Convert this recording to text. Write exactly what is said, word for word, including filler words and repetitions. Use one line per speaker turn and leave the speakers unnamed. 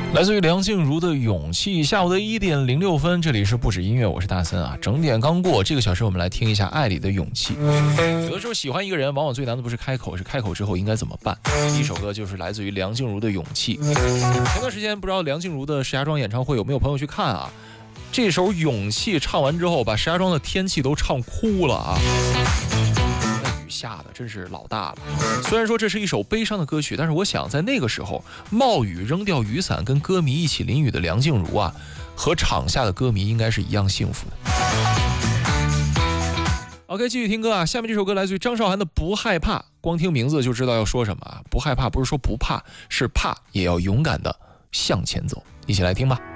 来自于梁静茹的勇气。下午的一点零六分，这里是不止音乐，我是大森啊。整点刚过，这个小时我们来听一下爱里的勇气。有的时候喜欢一个人，往往最难的不是开口，是开口之后应该怎么办。第一首歌就是来自于梁静茹的勇气。前段时间不知道梁静茹的石家庄演唱会有没有朋友去看啊？这首勇气唱完之后，把石家庄的天气都唱哭了啊。下的真是老大了。虽然说这是一首悲伤的歌曲，但是我想在那个时候冒雨扔掉雨伞跟歌迷一起淋雨的梁静茹啊，和场下的歌迷应该是一样幸福的。OK， 继续听歌啊，下面这首歌来自于张韶涵的《不害怕》，光听名字就知道要说什么啊。不害怕不是说不怕，是怕也要勇敢的向前走，一起来听吧。